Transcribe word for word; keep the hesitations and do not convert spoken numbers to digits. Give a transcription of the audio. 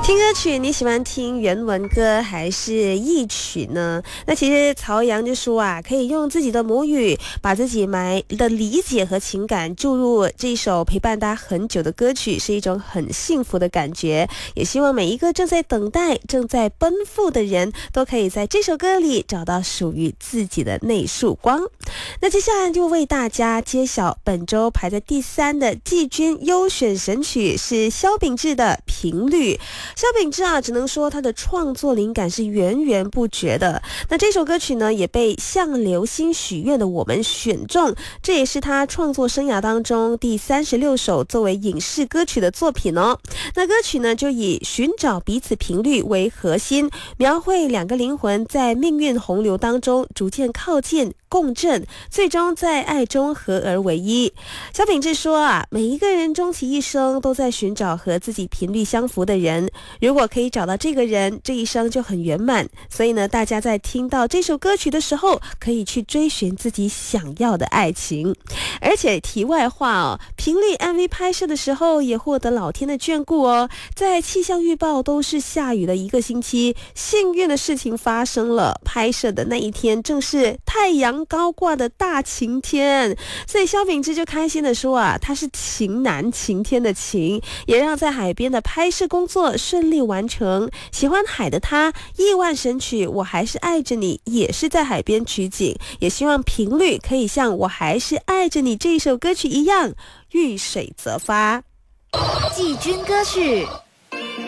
听歌曲，你喜欢听原文歌还是译曲呢？那其实曹阳就说啊，可以用自己的母语，把自己埋的理解和情感注入这一首陪伴他很久的歌曲，是一种很幸福的感觉。也希望每一个正在等待、正在奔赴的人都可以在这首歌里找到属于自己的那束光。那接下来就为大家揭晓本周排在第三的季军优选神曲是萧秉治的《频率》。萧秉治啊，只能说他的创作灵感是源源不绝的。那这首歌曲呢，也被向流星许愿的我们选中，这也是他创作生涯当中第三十六首作为影视歌曲的作品哦。那歌曲呢，就以寻找彼此频率为核心，描绘两个灵魂在命运洪流当中逐渐靠近、共振，最终在爱中合而为一。萧秉治说啊，每一个人终其一生都在寻找和自己频率相符的人，如果可以找到这个人，这一生就很圆满。所以呢，大家在听到这首歌曲的时候，可以去追寻自己想要的爱情。而且题外话哦，频率 M V 拍摄的时候也获得老天的眷顾哦，在气象预报都是下雨的一个星期，幸运的事情发生了，拍摄的那一天正是太阳高挂的大晴天，所以萧秉治就开心的说啊，他是晴男晴天的晴，也让在海边的拍摄工作顺利完成。喜欢海的他，亿万神曲我还是爱着你也是在海边取景，也希望频率可以像我还是爱着你这一首歌曲一样遇水则发。 季军歌曲